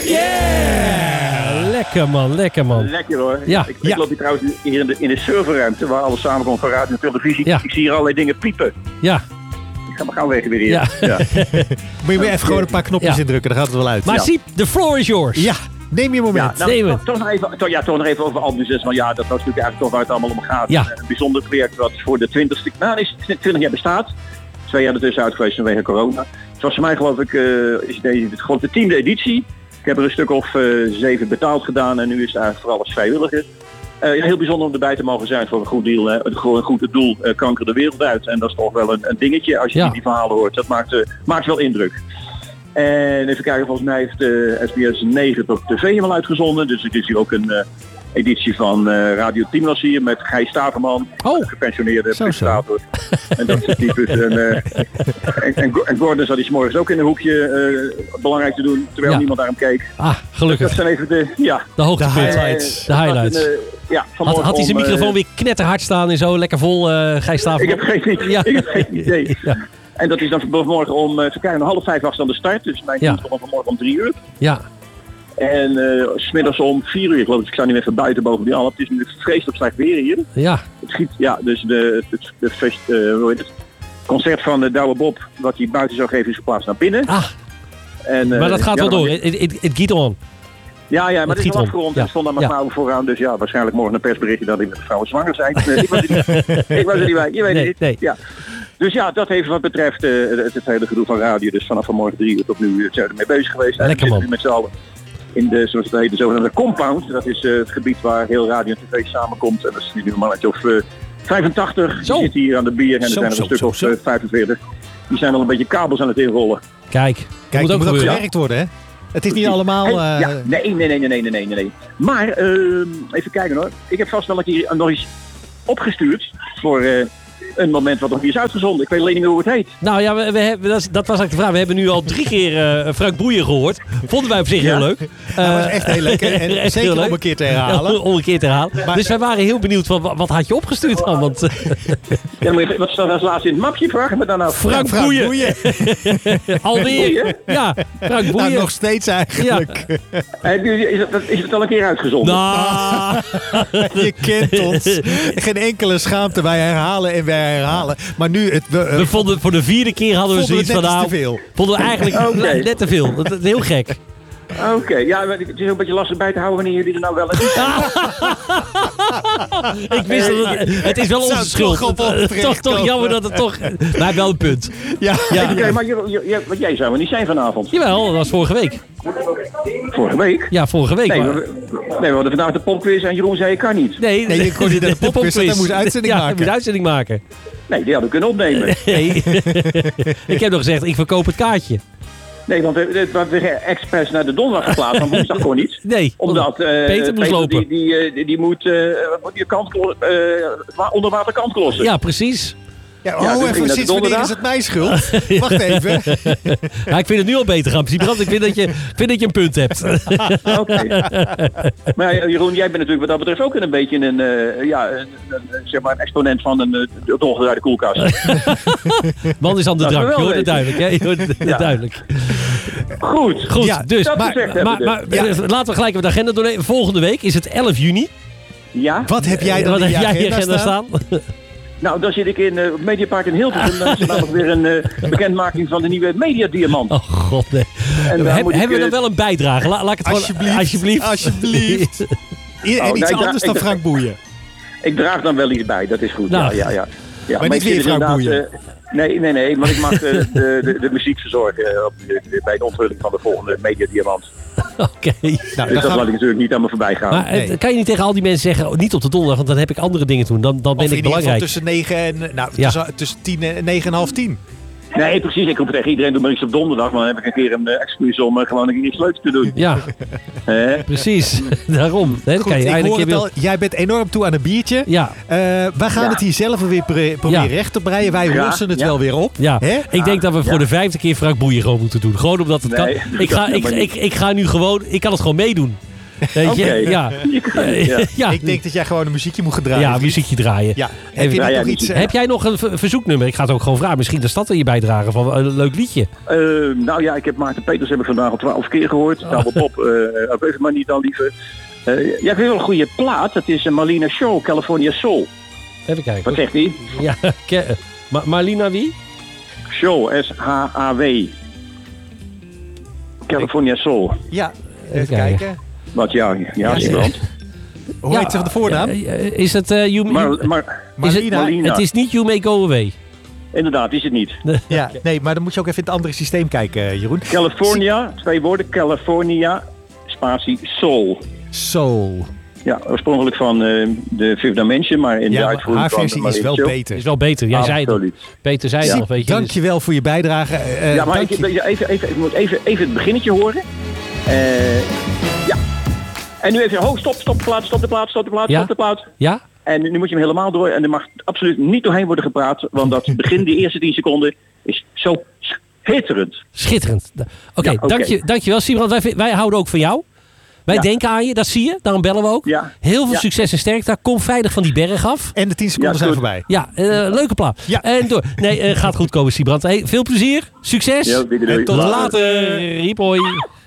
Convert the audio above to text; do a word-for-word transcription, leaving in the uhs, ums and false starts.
Yeah! Lekker man, lekker man. Lekker hoor. Ja. Ik, ik ja. loop hier trouwens hier in de, in de serverruimte waar alles samenkomt van radio en televisie. Ja. Ik zie hier allerlei dingen piepen. Ja. Ik ga maar gauw weg weer hier. Ja. Ja. Moet je weer even gewoon een paar knopjes Ja. indrukken, dan gaat het wel uit. Maar Ja. Siep, the floor is yours. Ja, neem je moment. Ja, nou, Neem toch, het. toch, nog even, toch, ja, toch nog even over Album zes. Want ja, dat was natuurlijk eigenlijk toch waar het allemaal om gaat. Ja. Een bijzonder project wat voor de twintigste, nou, is twintig jaar bestaat. Twee jaar ertussen uit geweest vanwege corona. Het was voor mij geloof ik, uh, is deze gewoon de tiende editie. Ik heb er een stuk of uh, zeven betaald gedaan en nu is het eigenlijk vooral als vrijwilliger. Uh, ja, heel bijzonder om erbij te mogen zijn voor een goed doel. Hè. Voor een goed doel, uh, kanker de wereld uit. En dat is toch wel een, een dingetje als je Ja. die verhalen hoort. Dat maakt, uh, maakt wel indruk. En even kijken, volgens mij heeft uh, S B S negen op tv helemaal uitgezonden. Dus het is hier ook een uh, editie van uh, Radio tien was hier met Gijs Staverman, Oh. gepensioneerde Zo, presentator. En dat soort types. En, uh, en, en, en Gordon zat hij 's morgens ook in een hoekje uh, belangrijk te doen, terwijl Ja. niemand naar hem keek. Ah, gelukkig. Dat zijn even de, ja, De hoogtepunten. De highlights. De highlights. Dat was een, uh, ja, Had, vanmorgen had hij zijn om, uh, microfoon weer knetterhard staan en zo, lekker vol, uh, Gijs Staverman? Ik heb geen idee. Ja. Ik heb geen idee. Ja. En dat is dan vanmorgen om, uh, even kijken, half vijf was dan de start. Dus mijn Ja. dienst begon vanmorgen om drie uur. Ja. En uh, 's middags om vier uur, ik geloof, ik sta nu even buiten boven die Alp. Het is nu vreselijk slecht weer hier. Ja. Het giet, ja, dus de, het, de fest, uh, hoe heet het? concert van de Douwe Bob, wat hij buiten zou geven, is verplaatst naar binnen. Ah, En, uh, maar dat gaat ja, wel dan- door. Het it, it geht on. Ja, ja, maar Het het is giet wel om. afgerond. Ja. Er stond daar mijn Ja. vrouw vooraan. Dus ja, waarschijnlijk morgen een persberichtje dat ik met de vrouwen zwanger zijn. Nee, ik was er niet, ik was er niet bij. Je weet Nee, het niet. nee. Ja. Dus ja, dat heeft wat betreft uh, het, het hele gedoe van radio. Dus vanaf vanmorgen drie uur tot nu uh, zijn we ermee bezig geweest. En Lekker, we man. zitten nu met z'n allen in de, zoals het heet, de zogenaamde compound. Dat is uh, het gebied waar heel radio en tv samenkomt. En dat is nu een mannetje of uh, vijfentachtig. Zo. Die zitten hier aan de bier en er Zo, zijn er zo, een stuk zo, of zo. uh, vijfenveertig. Die zijn al een beetje kabels aan het inrollen. Kijk, Kijk, moet moet ook ook gebeuren. gewerkt worden, hè? Het is niet Precies. allemaal... En- uh, ja, nee, nee, nee, nee, nee, nee, nee, nee. Maar, uh, even kijken hoor. Ik heb vast wel een keer nog iets opgestuurd voor uh, een moment wat nog niet is uitgezonden. Ik weet alleen niet meer hoe het heet. Nou ja, we, we hebben, dat, is, dat was eigenlijk de vraag. We hebben nu al drie keer uh, Frank Boeien gehoord. Vonden wij op zich Ja. heel leuk. dat was Uh, echt heel lekker. En echt zeker heel leuk. om een keer te Ja, herhalen. om een keer te herhalen. Maar- Dus wij waren heel benieuwd, van, wat, wat had je opgestuurd dan? Want uh, Ja, maar wat staat als laatste in het mapje? Vragen we dan nou. Frank Frank Boeien. Boeien. alweer. Boeien? Ja, Frank Nou, Boeien. nog steeds eigenlijk. Heb je- Is het, is het al een keer uitgezonden? Nou, Je kent ons. Geen enkele schaamte. Wij herhalen en wij herhalen. Maar nu, het, we, we vonden voor de vierde keer hadden we vonden zoiets het van net iets nou, te veel. vonden we eigenlijk Oké. net te veel. Dat is heel gek. Oké, ja, maar het is ook een beetje lastig bij te houden wanneer jullie er nou wel en niet zijn. Ik wist dat het, het is wel Zou onze toch schuld. op ons toch, toch terechtkomen. jammer dat het toch... Maar hij heeft wel een punt. Ja, Ja. Oké, maar je, je, je- want jij zou er niet zijn vanavond. Jawel, dat was vorige week. Vorige week? Ja, vorige week. Nee, maar- we, nee, we hadden vandaag de popquiz en Jeroen zei ik kan niet. Nee, Nee, je kon niet naar de popquiz, want hij moest uitzending ja, maken. hij moest uitzending maken. Nee, die hadden we kunnen opnemen. Nee. Ik heb nog gezegd, ik verkoop het kaartje. Nee, want we we hebben expres naar de donderdag geplaatst, want woensdag kon niet. Nee, Omdat uh, Peter moest lopen. Die, die, eh, die, die moet uh, die kant, uh, onder water kant lossen. Ja, precies. Ja, Ja, oh, dus even ging naar sinds de wanneer donderdag. is het mijn schuld? Wacht even. Ja, ik vind het nu al beter gaan. Brand, ik vind dat je, ik vind dat je een punt hebt. Oké. Maar ja, Jeroen, jij bent natuurlijk wat dat betreft ook een beetje een, uh, ja, een, een, zeg maar een exponent van een uh, dolgedraaide koelkast. Man is aan de Dat we drank. Je wel hoort het weten. duidelijk. Hè? Je hoort het Ja. duidelijk. Goed. Goed, Ja, dus. dat Maar, gezegd maar, hebben maar, we. Ja. eh, laten we gelijk met de agenda doornemen. Volgende week is het elf juni. Ja. Wat heb jij dan Wat in heb je jij in je agenda agenda staan? staan? Nou, dan zit ik in uh, Mediapark in Hilversum. Dan is er namelijk weer een uh, bekendmaking van de nieuwe Mediadiamant. Oh god, nee. En daar Heb- moet ik, hebben we uh, dan wel een bijdrage? La, laat ik het gewoon... Alsjeblieft. Alsjeblieft. Alsjeblieft. I- En Oh, iets nee, ik anders dra- dan ik dra- Frank Boeien. Ik draag dan wel iets bij, dat is goed. Nou. Ja, ja, ja. Ja, Maar niet ik zit weer Frank inderdaad, Boeien. uh, nee, nee, nee, maar ik mag uh, de, de, de muziek verzorgen uh, op de- bij de onthulling van de volgende Mediadiamant. Oké. Nou, Dus dan dat gaan laat we... ik natuurlijk niet aan me voorbij gaan. Maar eh, Nee. kan je niet tegen al die mensen zeggen, oh, niet op de donderdag, want dan heb ik andere dingen te doen. Dan, dan ben Of in ik ieder geval belangrijk. tussen negen en... Nou, Ja. tussen, tussen tien en negen en half tien. Nee, precies. Ik roep tegen iedereen, doe maar iets op donderdag. Maar dan heb ik een keer een uh, excuus om uh, gewoon een keer iets leuks te doen. Ja, Hè? precies. Daarom. Nee, dan Goed, kan je ik eindelijk hoor een het keer al. Jij bent enorm toe aan een biertje. Ja, Uh, wij gaan Ja. het hier zelf weer pre- proberen Ja. recht te breien. Wij Ja, lossen het ja. wel weer op. ja. Hè? Ik denk dat we voor Ja. de vijfde keer Frank Boeien gewoon moeten doen. Gewoon omdat het Nee, kan. Ik dat ga, kan ik, maar ik, niet. ik ga nu gewoon, ik kan het gewoon meedoen. Weet je? Oké. Ja. Je kan- Ja. ja. Ja. Ik denk dat jij gewoon een muziekje moet gaan draaien. Ja, vriend. muziekje draaien. Ja. Heb je Even- niet Ja, ja, nog niet- iets... eh, Heb jij nog een ver- verzoeknummer? Ik ga het ook gewoon vragen. Misschien dat dat in je bijdrage van een leuk liedje. Eh, nou ja, ik heb Maarten Peters heb ik vandaag al twaalf keer gehoord. Oh. Double Pop, uh, ook even maar niet al liever. Uh, ja, ik heb wel een goede plaat. Dat is een Marlena Shaw, California Soul. Even kijken. Wat zegt hij? Ja, ke- Ma- Marlina wie? Shaw, S H A W. California Soul. Ja, even kijken. kijken. Wat ja, ja, Ja, ja, brand. Hoe heet ze van de voornaam? Ja, is het... eh, you, Maar, you- maar is het, Marlina. Marlina. het is niet You May Go Away. inderdaad, is het niet. Ja, nee, maar dan moet je ook even in het andere systeem kijken, eh, Jeroen. California, twee woorden. California, spatie Soul. Soul. Ja, oorspronkelijk van uh, de Fifth Dimension, maar in de Ja, maar uitvoering haar van versie is Marlena wel Shaw. beter. Is wel beter. Jij zei het. Absoluut. Peter zei het Ja. nog, weet je. Dank je wel voor je bijdrage. eh, Ja, maar dank ik, je- ja, even, even, ik moet even, even het beginnetje horen. Eh, ja. En nu even, ho, stop, stop de plaat, stop de plaat, stop de plaat, Ja? stop de plaat. Ja? En nu moet je hem helemaal door en er mag absoluut niet doorheen worden gepraat, want dat begin, die eerste tien seconden, is zo schitterend. Schitterend. Oké, Ja, oké. dank, je, dank je wel, Siebrand. Wij, wij houden ook van jou. Wij Ja. denken aan je, dat zie je. Daarom bellen we ook. Ja. Heel veel Ja. succes en sterkte. Kom veilig van die berg af. En de tien seconden Ja, zijn goed. voorbij. Ja, eh, leuke plaat. Ja. En door. Nee, eh, gaat goed komen, Siebrand. Hey, veel plezier. Succes. Ja, doei, doei. En tot Later. later. Riep hoi.